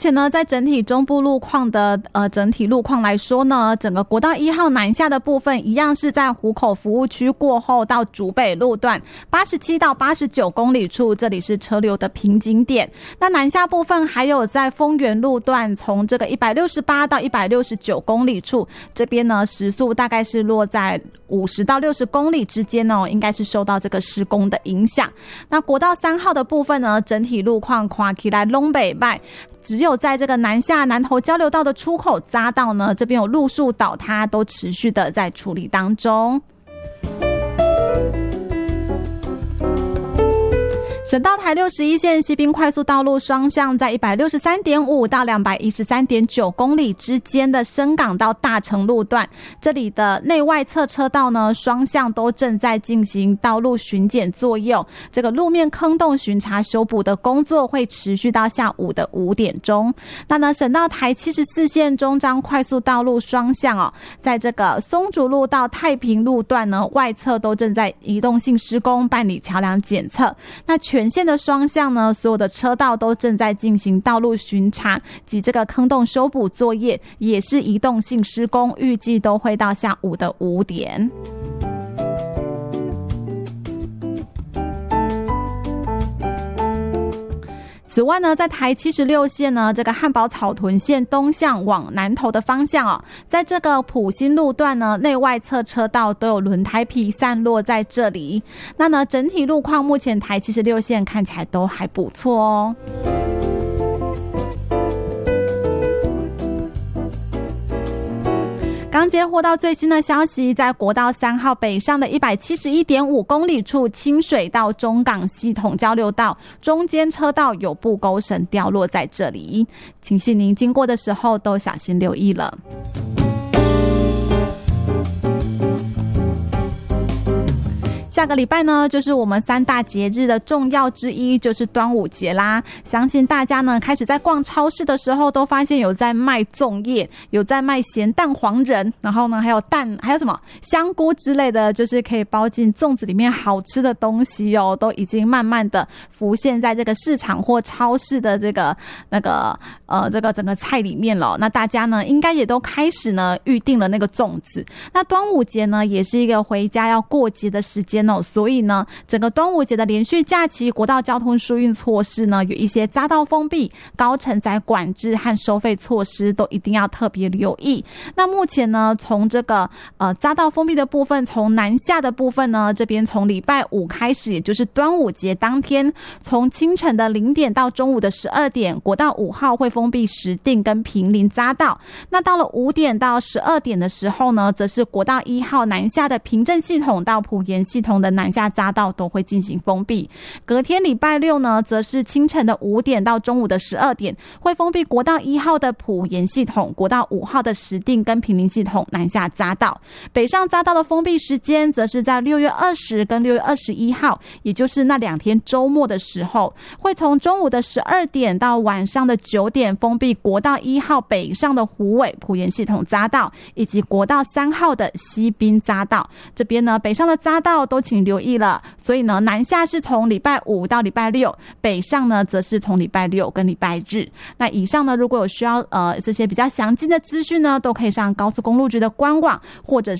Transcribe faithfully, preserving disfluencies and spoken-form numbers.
前呢，在整体中部路况的呃整体路况来说呢，整个国道一号南下的部分一样是在湖口服务区过后到竹北路段八十七到八十九公里处，这里是车流的瓶颈点。那南下部分还有在丰原路段从这个一百六十八到一百六十九公里处，这边呢时速大概是落在五十到六十公里之间哦，应该是受到这个施工的影响。那国道三号的部分呢，整体路况看起来拢袂歹，只有在这个南下南投交流道的出口匝道呢，这边有路树倒塌，都持续的在处理当中。省道台六十一线西滨快速道路双向在 一百六十三点五 到 两百一十三点九 公里之间的深港到大成路段，这里的内外侧车道呢双向都正在进行道路巡检作业，这个路面坑洞巡查修补的工作会持续到下午的五点钟。那呢省道台七十四线中彰快速道路双向哦，在这个松竹路到太平路段呢外侧都正在移动性施工办理桥梁检测，那全线的双向呢，所有的车道都正在进行道路巡查及这个坑洞修补作业，也是移动性施工，预计都会到下午的五点。此外呢，在台七十六线呢，这个汉宝草屯线东向往南投的方向哦，在这个埔心路段呢，内外侧车道都有轮胎皮散落在这里。那呢，整体路况目前台七十六线看起来都还不错哦。刚接获到最新的消息，在国道三号北上的 一百七十一点五 公里处清水到中港系统交流道中间车道有布钩绳掉落在这里，请信您经过的时候都小心留意了。下个礼拜呢，就是我们三大节日的重要之一，就是端午节啦。相信大家呢，开始在逛超市的时候，都发现有在卖粽叶，有在卖咸蛋黄仁，然后呢，还有蛋，还有什么香菇之类的，就是可以包进粽子里面好吃的东西哦，都已经慢慢的浮现在这个市场或超市的这个那个呃这个整个菜里面了。那大家呢，应该也都开始呢预定了那个粽子。那端午节呢，也是一个回家要过节的时间。所以呢，整个端午节的连续假期，国道交通疏运措施呢，有一些匝道封闭、高承载管制和收费措施，都一定要特别留意。那目前呢，从这个呃匝道封闭的部分，从南下的部分呢，这边从礼拜五开始，也就是端午节当天，从清晨的零点到中午的十二点，国道五号会封闭石碇跟坪林匝道。那到了五点到十二点的时候呢，则是国道一号南下的平镇系统到埔盐系统的南下匝道都会进行封闭。隔天礼拜六呢，则是清晨的五点到中午的十二点，会封闭国道一号的埔盐系统、国道五号的石碇跟坪林系统南下匝道。北上匝道的封闭时间，则是在六月二十跟六月二十一号，也就是那两天周末的时候，会从中午的十二点到晚上的九点封闭国道一号北上的虎尾埔盐系统匝道，以及国道三号的西滨匝道。这边呢，北上的匝道都请留意了，所以呢，南下是从礼拜五到礼拜六，北上呢则是从礼拜六跟礼拜日。那以上呢，如果有需要呃这些比较详尽的资讯呢，都可以上高速公路局的官网，或者是